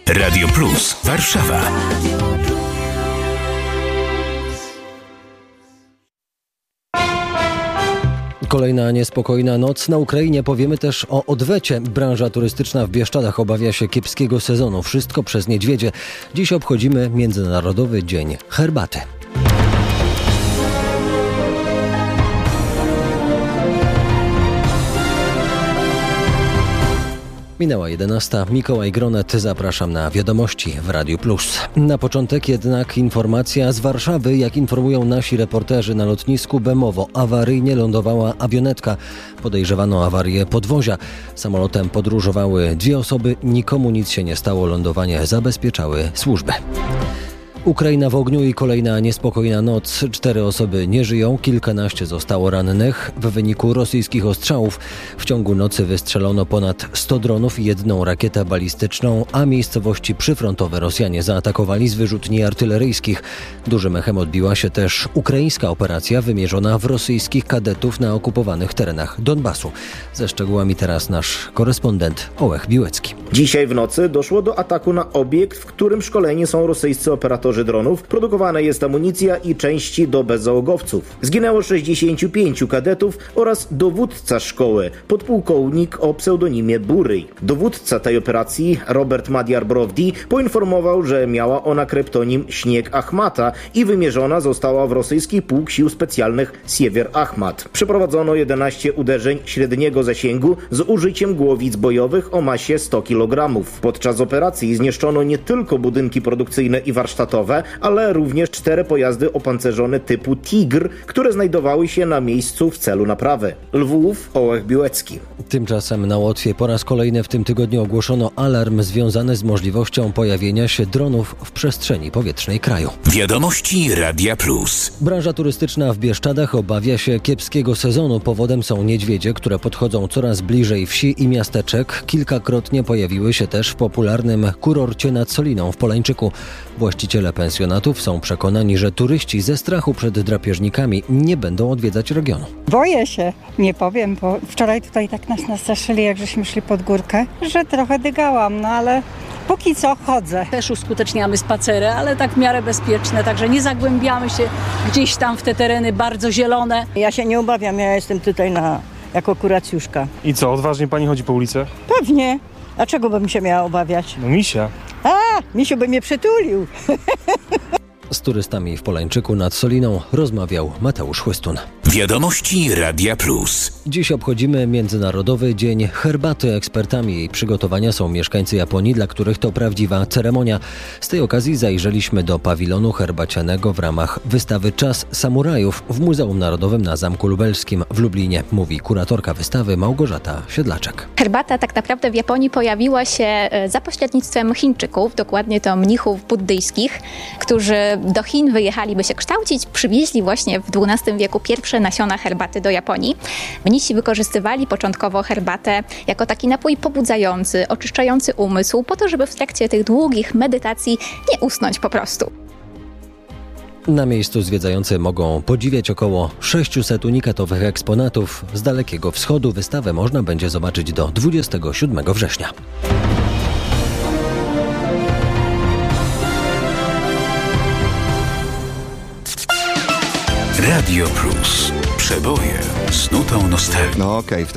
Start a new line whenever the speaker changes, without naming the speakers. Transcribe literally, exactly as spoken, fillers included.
Radio Plus Warszawa.
Kolejna niespokojna noc na Ukrainie. Powiemy też o odwecie. Branża turystyczna w Bieszczadach obawia się kiepskiego sezonu. Wszystko przez niedźwiedzie. Dziś obchodzimy Międzynarodowy Dzień Herbaty. Minęła jedenasta. Mikołaj Gronet. Zapraszam na wiadomości w Radiu Plus. Na początek jednak informacja z Warszawy. Jak informują nasi reporterzy, na lotnisku Bemowo awaryjnie lądowała awionetka. Podejrzewano awarię podwozia. Samolotem podróżowały dwie osoby. Nikomu nic się nie stało. Lądowanie zabezpieczały służby. Ukraina w ogniu i kolejna niespokojna noc. Cztery osoby nie żyją, kilkanaście zostało rannych w wyniku rosyjskich ostrzałów. W ciągu nocy wystrzelono ponad sto dronów i jedną rakietę balistyczną, a miejscowości przyfrontowe Rosjanie zaatakowali z wyrzutni artyleryjskich. Dużym echem odbiła się też ukraińska operacja wymierzona w rosyjskich kadetów na okupowanych terenach Donbasu. Ze szczegółami teraz nasz korespondent Ołech Biłecki.
Dzisiaj w nocy doszło do ataku na obiekt, w którym szkoleni są rosyjscy operatorzy dronów. Produkowana jest amunicja i części do bezzałogowców. Zginęło sześćdziesięciu pięciu kadetów oraz dowódca szkoły, podpułkownik o pseudonimie Buryj. Dowódca tej operacji, Robert Madiar-Brovdi, poinformował, że miała ona kryptonim Śnieg Achmata i wymierzona została w rosyjski pułk sił specjalnych Siewier Achmat. Przeprowadzono jedenaście uderzeń średniego zasięgu z użyciem głowic bojowych o masie sto kilogramów. Podczas operacji zniszczono nie tylko budynki produkcyjne i warsztatowe, ale również cztery pojazdy opancerzone typu Tigr, które znajdowały się na miejscu w celu naprawy. Lwów, Ołech Biłecki.
Tymczasem na Łotwie po raz kolejny w tym tygodniu ogłoszono alarm związany z możliwością pojawienia się dronów w przestrzeni powietrznej kraju.
Wiadomości Radia Plus.
Branża turystyczna w Bieszczadach obawia się kiepskiego sezonu. Powodem są niedźwiedzie, które podchodzą coraz bliżej wsi i miasteczek. Kilkakrotnie pojawiły się też w popularnym kurorcie nad Soliną w Polańczyku. Właściciele pensjonatów są przekonani, że turyści ze strachu przed drapieżnikami nie będą odwiedzać regionu.
Boję się, nie powiem, bo wczoraj tutaj tak nas nastraszyli, jak żeśmy szli pod górkę, że trochę dygałam, no ale póki co chodzę.
Też uskuteczniamy spacery, ale tak w miarę bezpieczne, także nie zagłębiamy się gdzieś tam w te tereny bardzo zielone.
Ja się nie obawiam, ja jestem tutaj na, jako kuracjuszka.
I co, odważnie pani chodzi po ulicy?
Pewnie. A czego bym się miała obawiać?
No misia.
A, misiu by mnie przytulił.
Z turystami w Polańczyku nad Soliną rozmawiał Mateusz Chłystun.
Wiadomości Radia Plus.
Dziś obchodzimy Międzynarodowy Dzień Herbaty. Ekspertami jej przygotowania są mieszkańcy Japonii, dla których to prawdziwa ceremonia. Z tej okazji zajrzeliśmy do pawilonu herbacianego w ramach wystawy Czas Samurajów w Muzeum Narodowym na Zamku Lubelskim w Lublinie, mówi kuratorka wystawy Małgorzata Siedlaczek.
Herbata tak naprawdę w Japonii pojawiła się za pośrednictwem Chińczyków, dokładnie to mnichów buddyjskich, którzy do Chin wyjechali, by się kształcić, przywieźli właśnie w dwunastym wieku pierwsze nasiona herbaty do Japonii. Mnisi wykorzystywali początkowo herbatę jako taki napój pobudzający, oczyszczający umysł, po to, żeby w trakcie tych długich medytacji nie usnąć po prostu.
Na miejscu zwiedzający mogą podziwiać około sześciuset unikatowych eksponatów. Z Dalekiego Wschodu wystawę można będzie zobaczyć do dwudziestego siódmego września.
Radio Plus. Przeboje z nutą nostalgii.
No okej, okay.